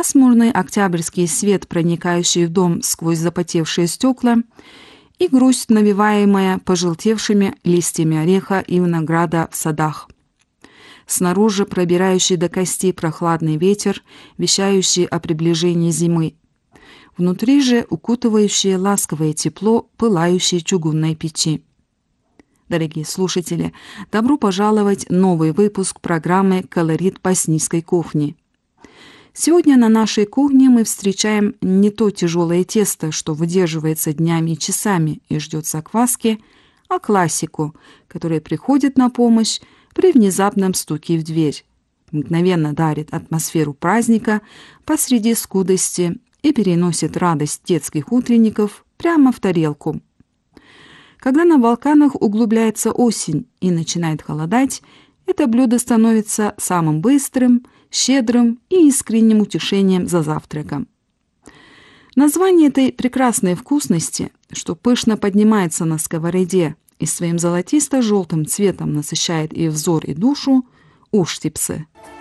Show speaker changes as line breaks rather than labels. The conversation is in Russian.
пасмурный октябрьский свет, проникающий в дом сквозь запотевшие стекла, и грусть, навеваемая пожелтевшими листьями ореха и винограда в садах. Снаружи пробирающий до костей прохладный ветер, вещающий о приближении зимы. Внутри же укутывающее ласковое тепло пылающей чугунной печи. Дорогие слушатели, добро пожаловать в новый выпуск программы «Колорит боснийской кухни». Сегодня на нашей кухне мы встречаем не то тяжелое тесто, что выдерживается днями и часами и ждет закваски, а классику, которая приходит на помощь при внезапном стуке в дверь, мгновенно дарит атмосферу праздника посреди скудости и переносит радость детских утренников прямо в тарелку. Когда на Балканах углубляется осень и начинает холодать, это блюдо становится самым быстрым, щедрым и искренним утешением за завтраком. Название этой прекрасной вкусности, что пышно поднимается на сковороде и своим золотисто-желтым цветом насыщает и взор, и душу, уштипсы.